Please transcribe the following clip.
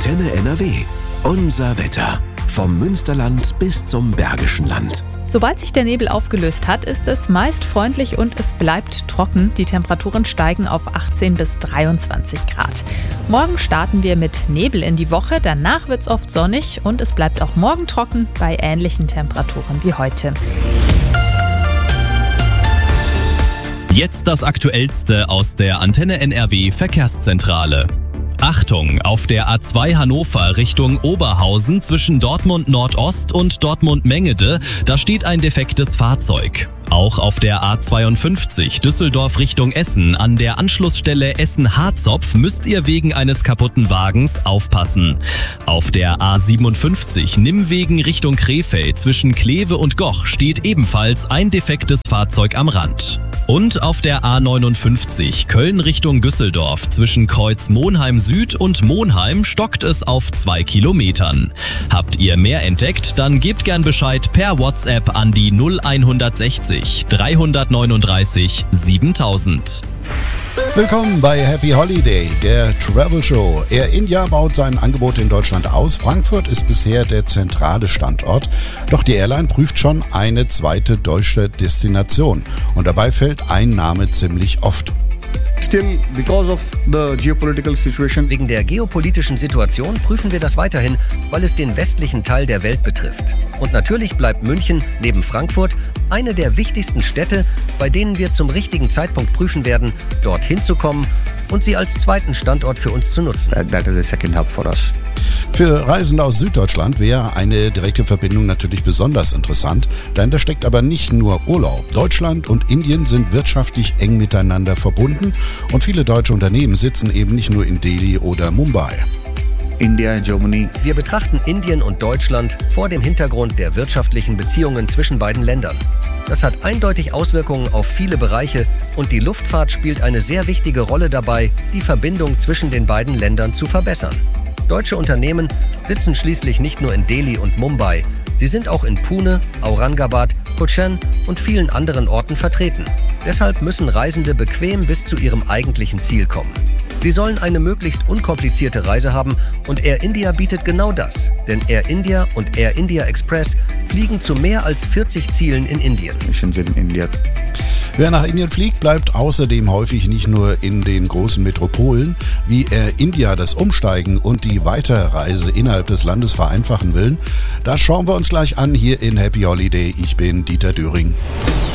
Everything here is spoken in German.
Antenne NRW. Unser Wetter. Vom Münsterland bis zum Bergischen Land. Sobald sich der Nebel aufgelöst hat, ist es meist freundlich und es bleibt trocken. Die Temperaturen steigen auf 18 bis 23 Grad. Morgen starten wir mit Nebel in die Woche, danach wird es oft sonnig und es bleibt auch morgen trocken bei ähnlichen Temperaturen wie heute. Jetzt das Aktuellste aus der Antenne NRW Verkehrszentrale. Achtung, auf der A2 Hannover Richtung Oberhausen zwischen Dortmund Nordost und Dortmund Mengede, da steht ein defektes Fahrzeug. Auch auf der A52 Düsseldorf Richtung Essen an der Anschlussstelle Essen-Harzopf müsst ihr wegen eines kaputten Wagens aufpassen. Auf der A57 Nimwegen Richtung Krefeld zwischen Kleve und Goch steht ebenfalls ein defektes Fahrzeug am Rand. Und auf der A59 Köln Richtung Düsseldorf zwischen Kreuz Monheim Süd und Monheim stockt es auf 2 Kilometern. Habt ihr mehr entdeckt, dann gebt gern Bescheid per WhatsApp an die 0160 339 7000. Willkommen bei Happy Holiday, der Travel Show. Air India baut sein Angebot in Deutschland aus. Frankfurt ist bisher der zentrale Standort. Doch die Airline prüft schon eine zweite deutsche Destination. Und dabei fällt ein Name ziemlich oft. Wegen der geopolitischen Situation prüfen wir das weiterhin, weil es den westlichen Teil der Welt betrifft. Und natürlich bleibt München neben Frankfurt eine der wichtigsten Städte, bei denen wir zum richtigen Zeitpunkt prüfen werden, dorthin zu kommen und sie als zweiten Standort für uns zu nutzen. That is the second hub for us. Für Reisende aus Süddeutschland wäre eine direkte Verbindung natürlich besonders interessant, denn da steckt aber nicht nur Urlaub. Deutschland und Indien sind wirtschaftlich eng miteinander verbunden und viele deutsche Unternehmen sitzen eben nicht nur in Delhi oder Mumbai. India, Germany. Wir betrachten Indien und Deutschland vor dem Hintergrund der wirtschaftlichen Beziehungen zwischen beiden Ländern. Das hat eindeutig Auswirkungen auf viele Bereiche und die Luftfahrt spielt eine sehr wichtige Rolle dabei, die Verbindung zwischen den beiden Ländern zu verbessern. Deutsche Unternehmen sitzen schließlich nicht nur in Delhi und Mumbai, sie sind auch in Pune, Aurangabad, Cochin und vielen anderen Orten vertreten. Deshalb müssen Reisende bequem bis zu ihrem eigentlichen Ziel kommen. Sie sollen eine möglichst unkomplizierte Reise haben und Air India bietet genau das. Denn Air India und Air India Express fliegen zu mehr als 40 Zielen in Indien. Missions in India. Wer nach Indien fliegt, bleibt außerdem häufig nicht nur in den großen Metropolen. Wie Air India das Umsteigen und die Weiterreise innerhalb des Landes vereinfachen will, das schauen wir uns gleich an hier in Happy Holiday. Ich bin Dieter Döring.